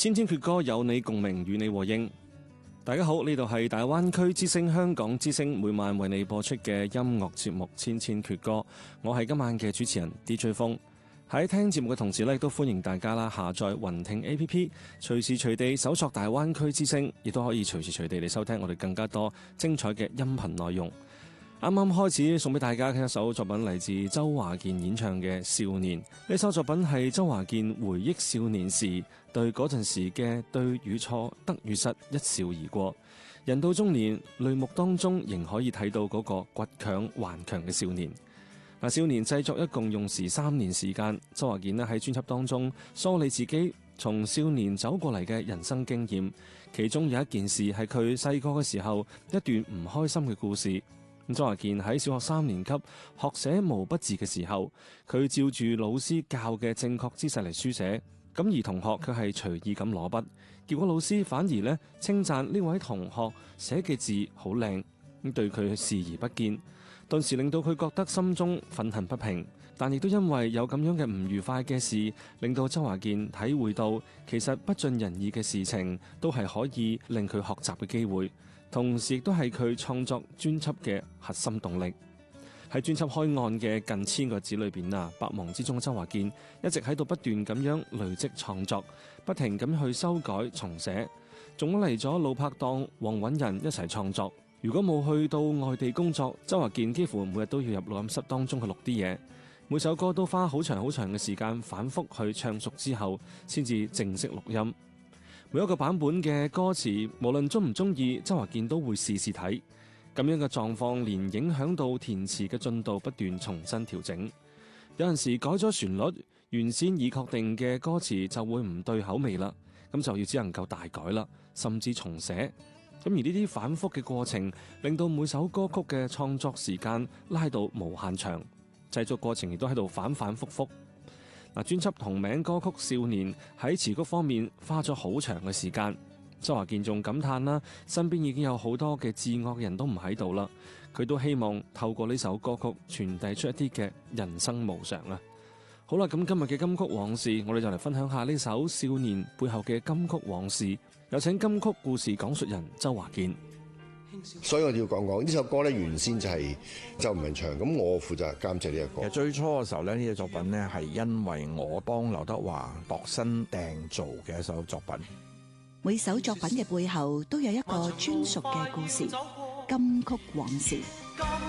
千千闕歌有你共鳴，與你和應。大家好，呢度係大灣區之聲香港之聲，每晚為你播出嘅音樂節目《千千闕歌》，我係今晚嘅主持人 DJ 風。喺聽節目嘅同時亦都歡迎大家下載雲聽 APP， 隨時隨地搜索大灣區之聲，亦都可以隨時隨地嚟收聽我哋更加多精彩嘅音頻內容。啱啱開始送俾大家嘅一首作品嚟自周華健演唱嘅《少年》，呢首作品係周華健回憶少年時對嗰陣時嘅對與錯得與失一笑而過。人到中年，淚目當中仍可以睇到嗰個倔強頑強嘅少年。少年製作一共用時3年時間，周華健喺專輯當中梳理自己從少年走過嚟嘅人生經驗，其中有一件事係佢細個嘅時候一段唔開心嘅故事。周華健喺小學3年級學寫毛筆字嘅時候，佢照住老師教嘅正確姿勢嚟書寫，咁而同學卻係隨意咁攞筆，結果老師反而稱讚呢位同學寫嘅字好靚，咁對佢視而不見，頓時令到佢覺得心中憤恨不平。但亦都因為有咁樣嘅唔愉快嘅事，令到周華健體會到其實不盡人意嘅事情都係可以令佢學習嘅機會，同時亦都係佢創作專輯嘅核心動力。喺專輯開案嘅近1000個字裏邊百忙之中，周華健一直喺度不斷咁樣累積創作，不停咁去修改重寫，仲嚟咗老拍檔黃韻仁一齊創作。如果冇去到外地工作，周華健幾乎每日都要入錄音室當中去錄啲嘢，每首歌都花好長好長嘅時間反覆去唱熟之後先至正式錄音。每一個版本嘅歌詞無論中唔中意，周華健都會試試睇。咁樣嘅狀況連影響到填詞嘅進度不斷重新調整。有陣時改咗旋律，原先已確定嘅歌詞就會唔對口味啦，咁就要只能夠大改啦，甚至重寫。咁而呢啲反覆嘅過程令到每首歌曲嘅創作時間拉到無限長，製作過程亦都喺度反反覆覆。專輯同名歌曲《少年》喺詞曲方面花咗好長嘅時間。周華健仲感嘆啦，身邊已經有好多嘅至愛嘅人都唔喺度啦，佢都希望透過呢首歌曲傳遞出一啲嘅人生無常啦。好啦，咁今日嘅金曲往事，我哋就嚟分享下呢首《少年》背後嘅金曲往事。有請金曲故事講述人周華健。 所以我要講講呢首歌咧，原先就係周文祥，咁我負責監製呢個歌。 其實最初嘅時候咧，呢隻作品咧係因為我幫劉德華度身訂造嘅一首作品。 每首作品嘅背後都有一個專屬嘅故事，金曲往事。